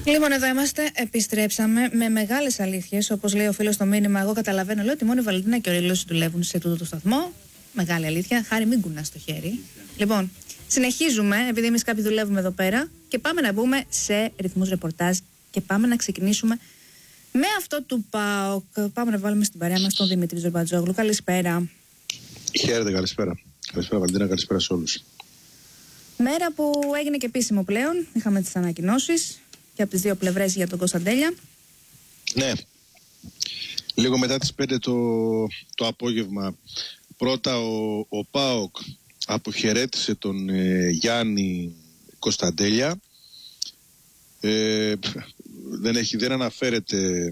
Λοιπόν, εδώ είμαστε. Επιστρέψαμε με μεγάλες αλήθειες. Όπως λέει ο φίλος στο μήνυμα, εγώ καταλαβαίνω. Λέω ότι μόνο η Βαλεντίνα και ο Ρήλος δουλεύουν σε τούτο το σταθμό. Μεγάλη αλήθεια. Χάρη, μην κουνάς το χέρι. Λοιπόν, συνεχίζουμε, επειδή εμείς κάποιοι δουλεύουμε εδώ πέρα, και πάμε να μπούμε σε ρυθμούς ρεπορτάζ και πάμε να ξεκινήσουμε με αυτό του ΠΑΟΚ. Πάμε να βάλουμε στην παρέα μας τον Δημήτρη Ζορμπατζόγλου. Καλησπέρα. Χαίρετε, καλησπέρα. Καλησπέρα, Βαλεντίνα, καλησπέρα σε όλους. Μέρα που έγινε και επίσημο πλέον. Είχαμε τις ανακοινώσεις και από τις δύο πλευρές για τον Κωνσταντέλια. Ναι. Λίγο μετά τις 5 το απόγευμα, πρώτα ο ΠΑΟΚ αποχαιρέτησε τον Γιάννη Κωνσταντέλια. Δεν αναφέρεται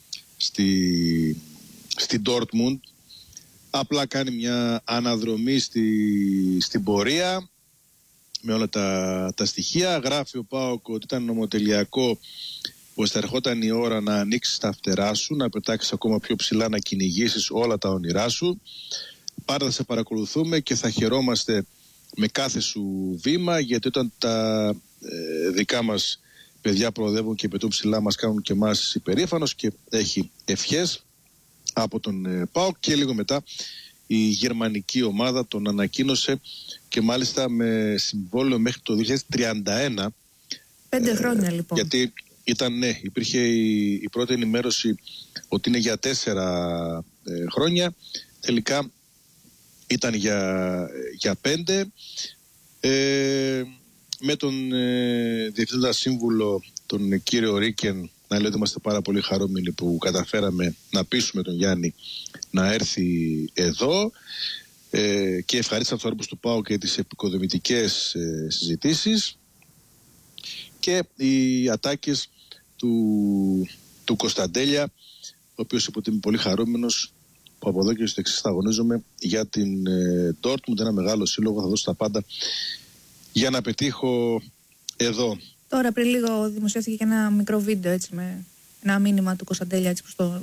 στη Ντόρτμουντ. Απλά κάνει μια αναδρομή στην πορεία με όλα τα στοιχεία. Γράφει ο ΠΑΟΚ ότι ήταν νομοτελειακό πως θα ερχόταν η ώρα να ανοίξεις τα φτερά σου, να πετάξεις ακόμα πιο ψηλά, να κυνηγήσεις όλα τα όνειρά σου. Πάντα θα σε παρακολουθούμε και θα χαιρόμαστε με κάθε σου βήμα, γιατί όταν τα δικά μας παιδιά προοδεύουν και πετούν ψηλά, μας κάνουν και εμάς υπερήφανος, και έχει ευχές από τον ΠΑΟΚ. Και λίγο μετά η γερμανική ομάδα τον ανακοίνωσε, και μάλιστα με συμβόλαιο μέχρι το 2031. 5 χρόνια λοιπόν. Γιατί υπήρχε η πρώτη ενημέρωση ότι είναι για 4 χρόνια. Τελικά ήταν για 5. Με τον διευθύνοντα σύμβουλο, τον κύριο Ρίκεν, να λέω ότι είμαστε πάρα πολύ χαρούμενοι που καταφέραμε να πείσουμε τον Γιάννη να έρθει εδώ, και ευχαρίστησα τους ανθρώπους του ΠΑΟΚ και τις επικοδομητικές συζητήσεις. Και οι ατάκες του Κωνσταντέλια, ο οποίος είπε ότι είμαι πολύ χαρούμενος που από εδώ και στο εξής θα αγωνίζομαι για την Dortmund, ένα μεγάλο σύλλογο, θα δώσω τα πάντα για να πετύχω εδώ. Τώρα πριν λίγο δημοσιεύθηκε και ένα μικρό βίντεο, έτσι, με ένα μήνυμα του Κωνσταντέλια, έτσι, προς